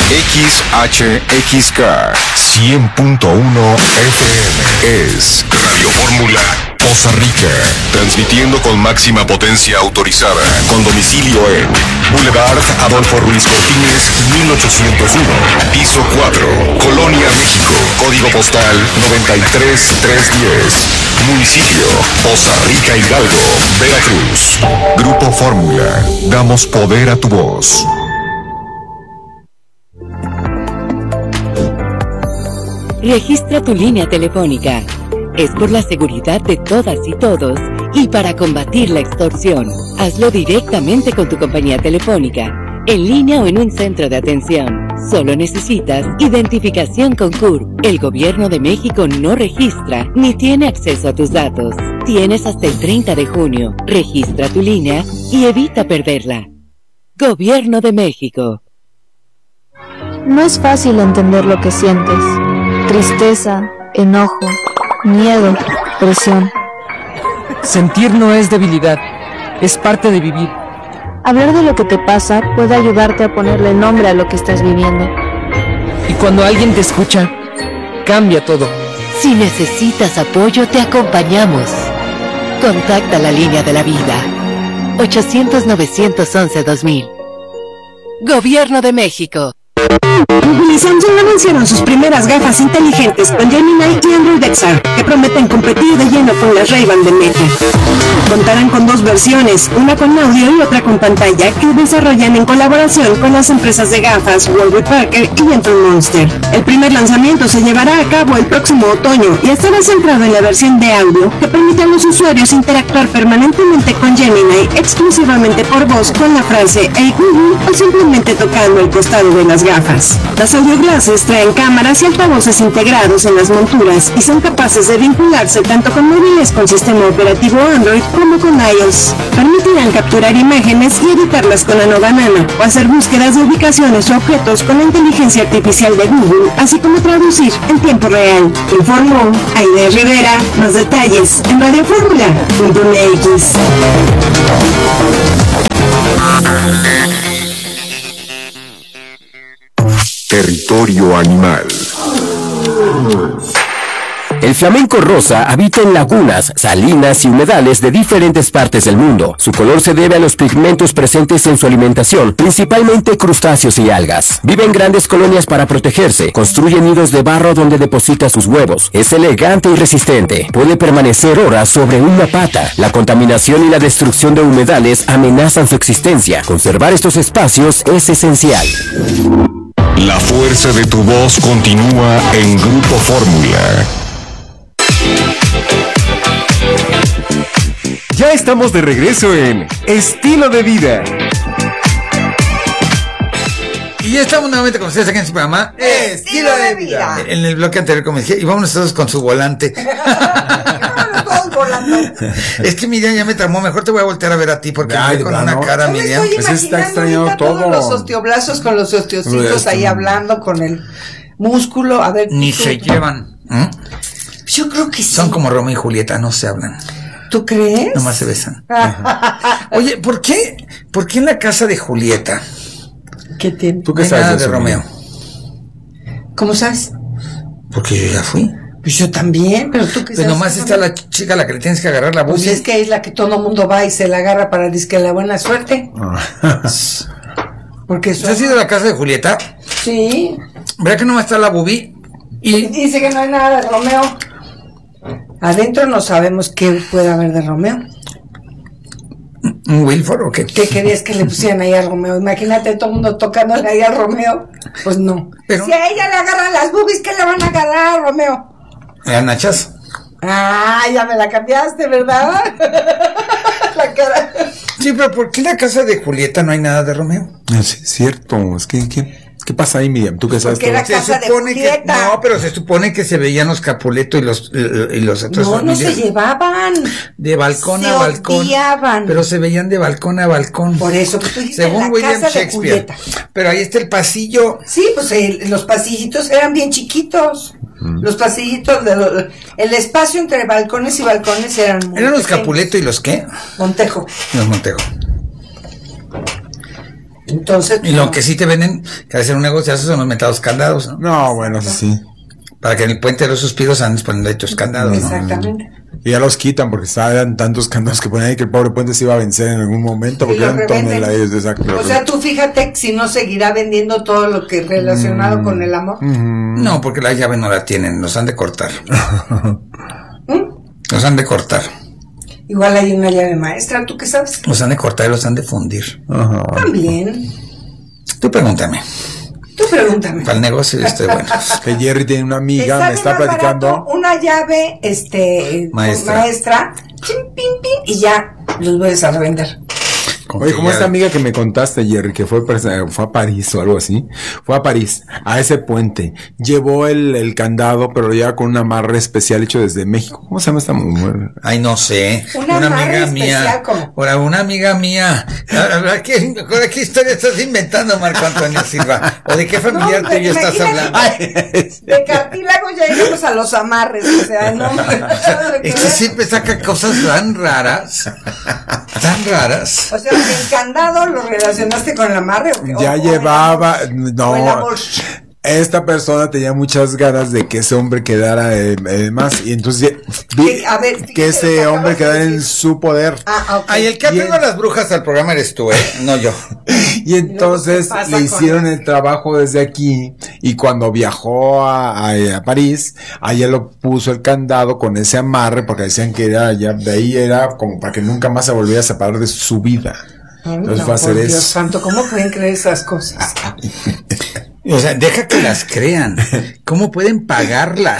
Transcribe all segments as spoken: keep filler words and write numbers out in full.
X H X K cien punto uno F M es Radio Fórmula Poza Rica, transmitiendo con máxima potencia autorizada, con domicilio en Boulevard Adolfo Ruiz Cortines, mil ochocientos uno, piso cuatro, Colonia, México, código postal noventa y tres mil trescientos diez, municipio Poza Rica, Hidalgo, Veracruz. Grupo Fórmula, damos poder a tu voz. Registra tu línea telefónica. Es por la seguridad de todas y todos y para combatir la extorsión. Hazlo directamente con tu compañía telefónica, en línea o en un centro de atención. Solo necesitas identificación con C U R. El Gobierno de México no registra ni tiene acceso a tus datos. Tienes hasta el treinta de junio. Registra tu línea y evita perderla. Gobierno de México. No es fácil entender lo que sientes. Tristeza, enojo, miedo, presión. Sentir no es debilidad, es parte de vivir. Hablar de lo que te pasa puede ayudarte a ponerle nombre a lo que estás viviendo. Y cuando alguien te escucha, cambia todo. Si necesitas apoyo, te acompañamos. Contacta la línea de la vida. ochocientos, novecientos once, dos mil. Gobierno de México. Google y Samsung anunciaron sus primeras gafas inteligentes con Gemini y Android X R, que prometen competir de lleno con las Ray-Ban de Meta. Contarán con dos versiones, una con audio y otra con pantalla, que desarrollan en colaboración con las empresas de gafas Warby Parker y Dental Monster. El primer lanzamiento se llevará a cabo el próximo otoño y estará centrado en la versión de audio, que permite a los usuarios interactuar permanentemente con Gemini exclusivamente por voz con la frase "Hey Google" o simplemente tocando el costado de las gafas. Las audioglasses traen cámaras y altavoces integrados en las monturas y son capaces de vincularse tanto con móviles con sistema operativo Android como con iOS. Permitirán capturar imágenes y editarlas con la nueva Nano o hacer búsquedas de ubicaciones o objetos con la inteligencia artificial de Google, así como traducir en tiempo real. Informó Aide Rivera. Más detalles en radio fórmula punto m x. Territorio animal. El flamenco rosa habita en lagunas, salinas y humedales de diferentes partes del mundo. Su color se debe a los pigmentos presentes en su alimentación, principalmente crustáceos y algas. Vive en grandes colonias para protegerse, construye nidos de barro donde deposita sus huevos. Es elegante y resistente, puede permanecer horas sobre una pata. La contaminación y la destrucción de humedales amenazan su existencia. Conservar estos espacios es esencial. La fuerza de tu voz continúa en Grupo Fórmula. Ya estamos de regreso en Estilo de Vida. Y ya estamos nuevamente con ustedes aquí en su programa Estilo de Vida. En el bloque anterior, como dije, y vámonos todos con su volante. Todos volando. Es que Miriam ya me tramó, mejor te voy a voltear a ver a ti porque me Ay, ve con no, una no. cara, Yo me Miriam. estoy Pues está imaginando extrañado ahorita todo. todos los osteoblazos con los osteocitos Esto- ahí hablando con el músculo. A ver, Ni tú- se llevan. ¿Mm? Yo creo que sí. Son como Romeo y Julieta, no se hablan. ¿Tú crees? Nomás se besan. Oye, ¿por qué? ¿Por qué en la casa de Julieta ¿Qué tiene? ¿Tú no qué hay sabes nada de de eso, Romeo? ¿Cómo sabes? Porque yo ya fui. Pues yo también, pero tú qué Pues sabes. nomás está la chica a la que le tienes que agarrar la Pues boobie. es que es la que todo mundo va y se la agarra para disque la buena suerte. Porque ¿Tú has ido a la casa de Julieta? Sí. ¿Verdad que nomás está la boobie? Y Y dice que no hay nada de Romeo. Adentro no sabemos qué puede haber de Romeo. ¿un Wilford o qué? ¿Qué querías que le pusieran ahí a Romeo? Imagínate todo el mundo tocándole ahí a Romeo. Pues no. Pero- Si a ella le agarran las boobies, ¿qué le van a agarrar a Romeo? ¿A Nachas? Ah, ya me la cambiaste, ¿verdad? La cara. Sí, pero ¿por qué en la casa de Julieta no hay nada de Romeo? Sí, es cierto. Es que, ¿qué, qué pasa ahí, Miriam? ¿Tú qué sabes? Porque todo? la casa de supone que Julieta. no, pero se supone que se veían los Capuleto y los y los otros No, no se familias llevaban. de balcón se a balcón, odiaban. pero se veían de balcón a balcón. Por eso, pues tú dijiste según la William casa de Shakespeare. Julieta. Pero ahí está el pasillo. Sí, pues el- los pasillitos eran bien chiquitos. Los pasillitos, de lo- el espacio entre balcones y balcones eran muy ¿Eran los pequeños. Capuleto y los qué? Montejo. Los Montejo. Entonces... Y lo que sí te venden, que hacer un negociazo son los metados candados, ¿no? No, bueno, eso sí. Para que en el puente de los suspiros andes poniendo ahí tus candados, ¿no? Exactamente. Y ya los quitan porque estaban tantos candados que ponen ahí que el pobre puente se iba a vencer en algún momento porque eran toneladas de exacto. O sea, tú fíjate si no seguirá vendiendo todo lo que es relacionado mm, con el amor. Mm. No, porque la llave no la tienen, los han de cortar. ¿Mm? Los han de cortar. Igual hay una llave maestra, ¿tú qué sabes? Los han de cortar y los han de fundir. Ajá. También. Tú pregúntame. Tú pregúntame. Para el negocio yo estoy bueno. Que Jerry tiene una amiga, me está platicando. Una llave, este, maestra, maestra chim, pim, pim, y ya los vuelves a revender. Oye, como esta amiga que me contaste, Jerry, que fue, fue a París o algo así, fue a París, a ese puente, llevó el, el candado, pero lo lleva con un amarre especial hecho desde México. ¿Cómo se llama esta mujer? Ay, no sé. Una, una amiga mía. ¿Cómo? Ahora, una amiga mía. ¿Qué, ¿Qué historia estás inventando, Marco Antonio Silva? ¿O de qué familiar no, tuyo estás hablando? De, de cartílago ya llegamos a los amarres, o sea, no. Esto siempre saca cosas tan raras. Tan raras. O sea, ¿el candado lo relacionaste con el amarre? ¿O ya o llevaba, el, no, esta persona tenía muchas ganas de que ese hombre quedara eh, eh, más, y entonces vi a ver, que ese hombre quedara en su poder. Ah, okay. Ay, el que abrió las brujas al programa eres tú, ¿eh? No yo. Y entonces le hicieron el trabajo desde aquí, y cuando viajó a, a, a París, allá lo puso el candado con ese amarre, porque decían que era ya, de ahí era como para que nunca más se volviera a separar de su vida. Entonces no, fue a hacer por eso. Dios santo, ¿cómo pueden creer esas cosas? O sea, deja que las crean. ¿Cómo pueden pagarlas?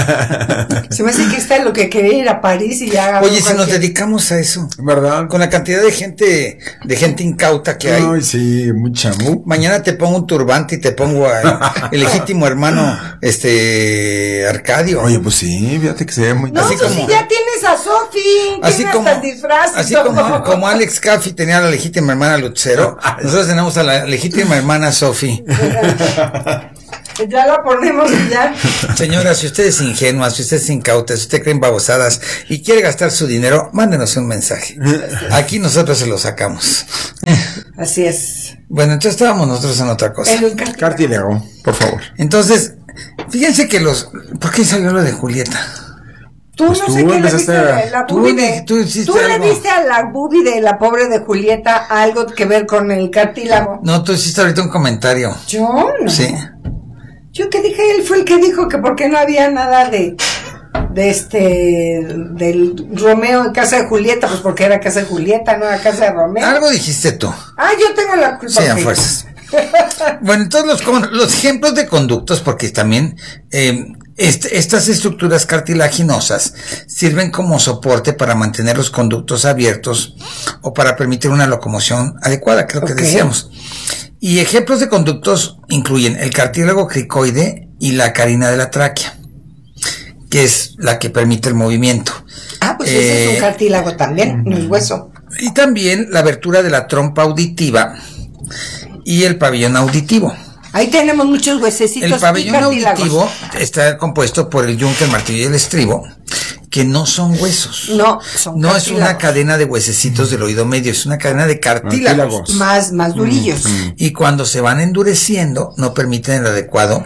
Se me hace que está lo que quería ir a París y ya... Oye, si nos dedicamos a eso, ¿verdad? Con la cantidad de gente, de gente incauta que hay. Ay, sí, mucha. Mu Mañana te pongo un turbante y te pongo a el legítimo hermano, este, Arcadio. Oye, pues sí, fíjate que se ve muy... No, así pues como, si ya tienes a Sofi, así como, hasta el disfraz. Así como, como Alex Caffey tenía a la legítima hermana Lucero, nosotros tenemos a la legítima hermana Sofi. Ya la ponemos y ya. Señora, si usted es ingenua, si usted es incauta, si usted cree en babosadas y quiere gastar su dinero, mándenos un mensaje. Aquí nosotros se lo sacamos. Así es. Bueno, entonces estábamos nosotros en otra cosa. El cartílago. Cartílago, por favor. Entonces, fíjense que los... ¿Por qué salió lo de Julieta? Tú pues no tú sé qué le viste a la boobie de... Tú, ¿Tú le viste a la boobie de la pobre de Julieta algo que ver con el cartílago? No, tú hiciste ahorita un comentario. ¿Yo? No. Sí. Yo que dije, él fue el que dijo que por qué no había nada de... de este... del Romeo en casa de Julieta, pues porque era casa de Julieta, no era casa de Romeo. Algo dijiste tú. Ah, yo tengo la culpa. Sí, a fuerzas. Bueno, entonces los, los ejemplos de conductos, porque también eh, este, estas estructuras cartilaginosas sirven como soporte para mantener los conductos abiertos o para permitir una locomoción adecuada, creo que okay. decíamos. Y ejemplos de conductos incluyen el cartílago cricoide y la carina de la tráquea, que es la que permite el movimiento. Ah, pues eh, ese es un cartílago también, no es hueso. Y también la abertura de la trompa auditiva y el pabellón auditivo. Ahí tenemos muchos huesecitos. El pabellón auditivo está compuesto por el yunque, el martillo y el estribo, que no son huesos. No, son No es una cadena de huesecitos del oído medio, es una cadena de cartílagos. cartílagos. Más, más durillos. Mm-hmm. Y cuando se van endureciendo, no permiten el adecuado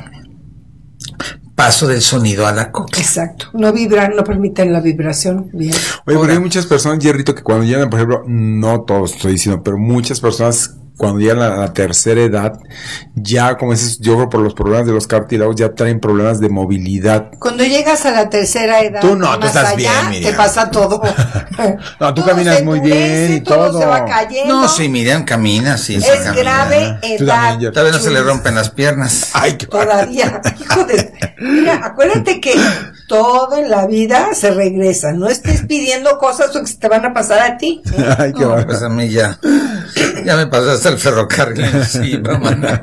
paso del sonido a la cóclea. Exacto. No vibran, no permiten la vibración. Bien. Oye, porque hay muchas personas, Jerrito, que cuando llegan, por ejemplo, no todos estoy diciendo, pero muchas personas cuando llegan a la tercera edad, ya como dices, yo creo por los problemas de los cartílagos, ya traen problemas de movilidad. Cuando llegas a la tercera edad, tú no, tú estás allá, bien, Miriam. Te pasa todo. No, tú todo caminas muy bien y todo. todo se va cayendo. No, sí, Miriam camina, sí. Es sí, camina. grave edad. Todavía no se le rompen las piernas. Ay, qué todavía. Hijo de... Mira, acuérdate que todo en la vida se regresa. No estés pidiendo cosas que se te van a pasar a ti. ¿eh? Ay, qué no, pues a mí ya. Ya me pasaste el ferrocarril encima, maná.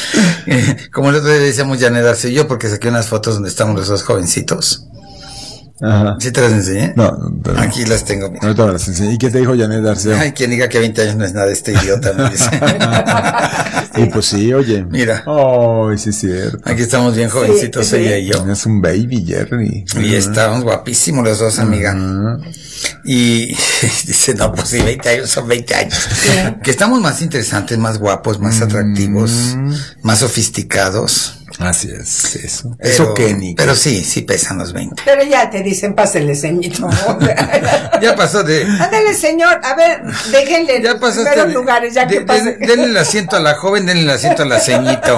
Como el otro día decíamos Janet Arce y yo, porque saqué unas fotos donde estamos los dos jovencitos. Ajá. ¿Sí te las enseñé? No, no, no. Aquí las tengo. Mira. Ahorita me las enseñé. ¿Y qué te dijo Janet Arceo? Ay, quien diga que veinte años no es nada, este idiota me dice. Y pues sí, oye. Mira. Oh, sí es cierto. Aquí estamos bien jovencitos, sí, ella sí. y yo. Es un baby, Jerry. Y uh-huh. estamos guapísimos los dos, amiga. Uh-huh. Y dice, no, pues sí, veinte años son veinte años. Sí. Que estamos más interesantes, más guapos, más atractivos, uh-huh. más sofisticados. Así es, eso. Pero, eso Kenny. Pero sí, sí pesan los veinte. Pero ya te dicen, pásele, señorito. Ya pasó de... Ándale, señor, a ver, déjenle ya los primeros lugares, ya de, que pase. De, denle el asiento a la joven, denle el asiento a la ceñito.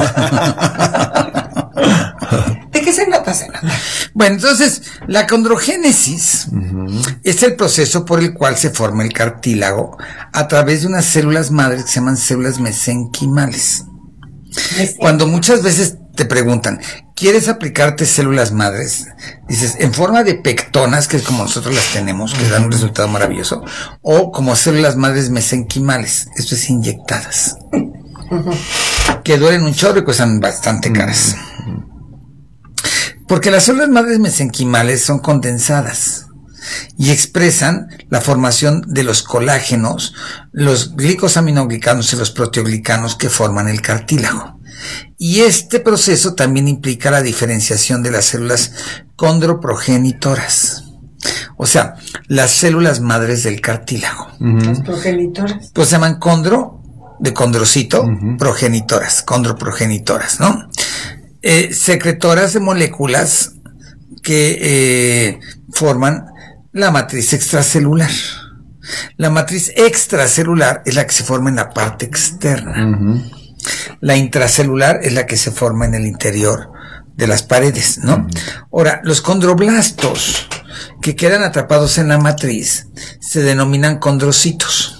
¿De qué se nota, se nota? Bueno, entonces, la condrogénesis uh-huh. es el proceso por el cual se forma el cartílago a través de unas células madres que se llaman células mesenquimales. Cuando muchas veces te preguntan, ¿quieres aplicarte células madres? Dices, en forma de pectonas, que es como nosotros las tenemos, que dan un resultado maravilloso, o como células madres mesenquimales, esto es inyectadas, uh-huh. que duelen un chorro y cuestan bastante caras. Uh-huh. Porque las células madres mesenquimales son condensadas y expresan la formación de los colágenos, los glicosaminoglicanos y los proteoglicanos que forman el cartílago. Y este proceso también implica la diferenciación de las células condroprogenitoras. O sea, las células madres del cartílago. Uh-huh. Las progenitoras. Pues se llaman condro, de condrocito, uh-huh. progenitoras, condroprogenitoras, ¿no? Eh, secretoras de moléculas que eh, forman la matriz extracelular. La matriz extracelular es la que se forma en la parte externa. Uh-huh. La intracelular es la que se forma en el interior de las paredes, ¿no? Uh-huh. Ahora, los condroblastos que quedan atrapados en la matriz se denominan condrocitos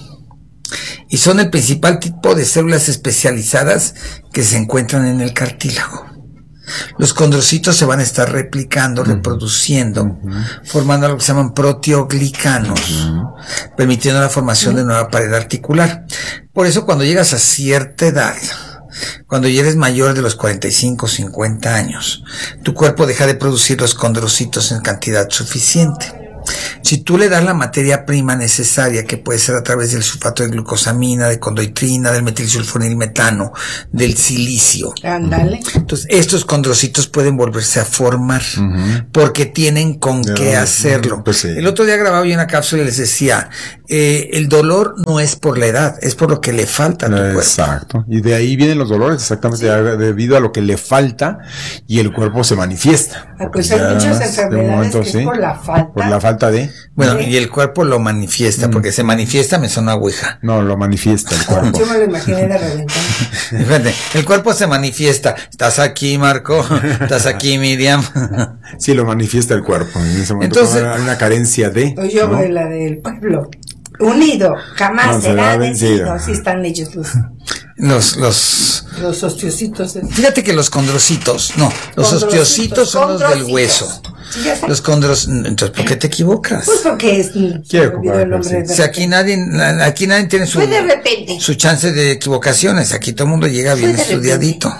y son el principal tipo de células especializadas que se encuentran en el cartílago. Los condrocitos se van a estar replicando, uh-huh. reproduciendo, uh-huh. formando algo que se llaman proteoglicanos, uh-huh. permitiendo la formación uh-huh. de nueva pared articular. Por eso cuando llegas a cierta edad, cuando ya eres mayor de los cuarenta y cinco, cincuenta años, tu cuerpo deja de producir los condrocitos en cantidad suficiente. Si tú le das la materia prima necesaria, que puede ser a través del sulfato de glucosamina, de condoitrina, del metilsulfonilmetano, del silicio. Ándale. Entonces, estos condrocitos pueden volverse a formar, uh-huh. porque tienen con no, qué hacerlo. Pues sí. El otro día grababa yo una cápsula y les decía, eh, el dolor no es por la edad, es por lo que le falta a tu cuerpo. Exacto. Y de ahí vienen los dolores, exactamente, sí. debido a lo que le falta y el cuerpo se manifiesta. Ah, pues hay muchas enfermedades momento, que es sí, por la falta. Por la falta de... Bueno, ¿sí? Y el cuerpo lo manifiesta, mm. porque se manifiesta, me suena ouija. No, lo manifiesta el cuerpo. Yo me lo imaginé de reventar. Fíjate, el cuerpo se manifiesta. Estás aquí, Marco. Estás aquí, Miriam. Sí, lo manifiesta el cuerpo. En ese momento entonces, hay una carencia de... O yo, ¿no? La del pueblo. Unido, jamás no, será vencido. Así están ellos los... Los, los... Los osteocitos. De... Fíjate que los condrocitos, no, los osteocitos son los del hueso. Sí, los condros, entonces, ¿por qué te equivocas? Pues porque es... El nombre si aquí nadie, aquí nadie tiene su... Fue de repente. Su chance de equivocaciones, aquí todo el mundo llega bien estudiadito.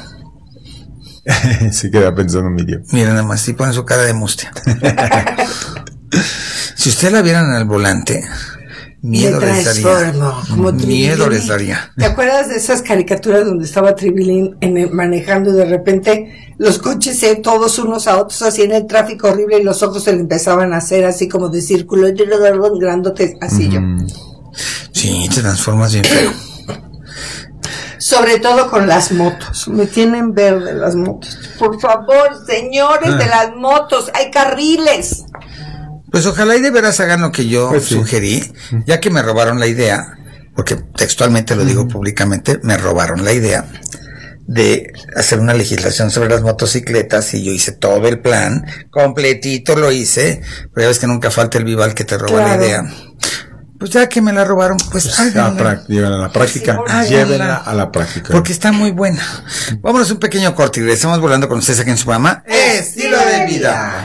Se queda pensando Miriam. Mira nada más, si pone su cara de mustia. Si usted la vieran al volante... Miedo les daría. Como Miedo les daría. ¿Te acuerdas de esas caricaturas donde estaba Tribilín en el, manejando y de repente los coches se todos unos a otros así en el tráfico horrible y los ojos se le empezaban a hacer así como de círculo y grandote, así mm. yo. Sí, te transformas bien feo. Sobre todo con las motos. Me tienen verde las motos. Por favor, señores ah. de las motos, hay carriles. Pues ojalá y de veras hagan lo que yo pues sí. sugerí, ya que me robaron la idea, porque textualmente lo digo públicamente, me robaron la idea de hacer una legislación sobre las motocicletas y yo hice todo el plan, completito lo hice, pero ya ves que nunca falta el vival que te roba claro. la idea. Pues ya que me la robaron, pues, pues háganla. Llévenla a la práctica, pues sí, llévenla a la práctica. Porque está muy buena. Vámonos un pequeño corte y regresamos volando con ustedes aquí en su programa Estilo de Vida.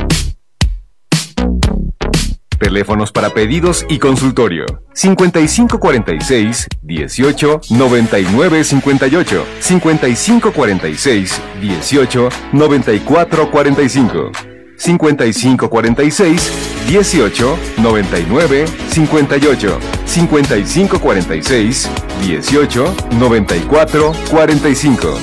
Teléfonos para pedidos y consultorio. cincuenta y cinco cuarenta y seis, dieciocho, noventa y nueve cincuenta y ocho. cincuenta y cinco cuarenta y seis, dieciocho, noventa y cuatro cuarenta y cinco. cincuenta y cinco cuarenta y seis, dieciocho, noventa y nueve, cincuenta y ocho, cincuenta y cinco cuarenta y seis, dieciocho, noventa y cuatro, cuarenta y cinco.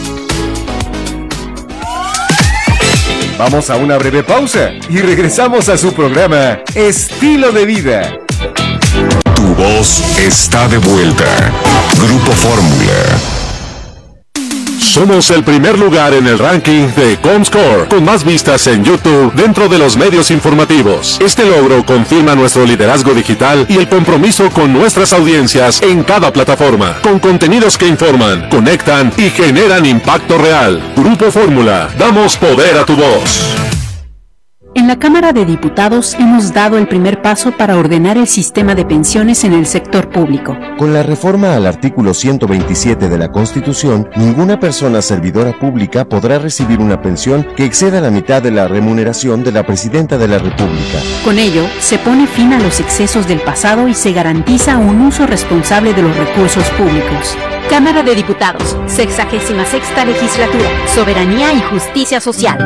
Vamos a una breve pausa y regresamos a su programa Estilo de Vida. Tu voz está de vuelta. Grupo Fórmula. Somos el primer lugar en el ranking de Comscore, con más vistas en YouTube dentro de los medios informativos. Este logro confirma nuestro liderazgo digital y el compromiso con nuestras audiencias en cada plataforma, con contenidos que informan, conectan y generan impacto real. Grupo Fórmula, damos poder a tu voz. En la Cámara de Diputados hemos dado el primer paso para ordenar el sistema de pensiones en el sector público. Con la reforma al artículo ciento veintisiete de la Constitución, ninguna persona servidora pública podrá recibir una pensión que exceda la mitad de la remuneración de la Presidenta de la República. Con ello, se pone fin a los excesos del pasado y se garantiza un uso responsable de los recursos públicos. Cámara de Diputados, sexagésima sexta legislatura, Soberanía y Justicia Social.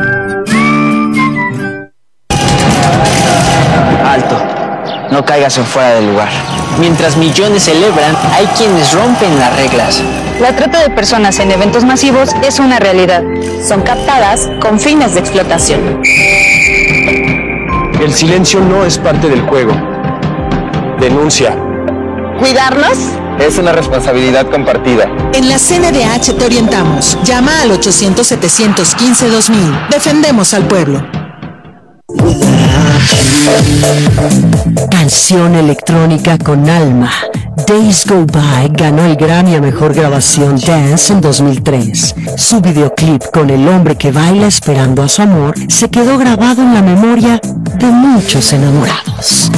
Alto, no caigas en fuera del lugar. Mientras millones celebran, hay quienes rompen las reglas. La trata de personas en eventos masivos es una realidad. Son captadas con fines de explotación. El silencio no es parte del juego. Denuncia. ¿Cuidarnos? Es una responsabilidad compartida. En la C N D H te orientamos. Llama al ochocientos, setecientos quince, dos mil. Defendemos al pueblo. Canción electrónica con alma. Days Go By ganó el Grammy a Mejor Grabación Dance en dos mil tres. Su videoclip con el hombre que baila esperando a su amor se quedó grabado en la memoria de muchos enamorados.